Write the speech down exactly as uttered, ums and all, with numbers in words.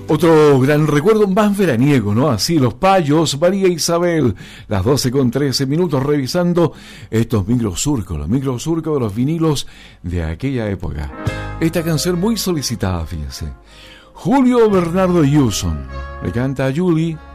Otro gran recuerdo más veraniego, ¿no? Así, Los Payos, María Isabel, las doce con trece minutos, revisando estos microsurcos, los microsurcos de los vinilos de aquella época. Esta canción muy solicitada, fíjense. Julio Bernardo Hewson le canta a Julie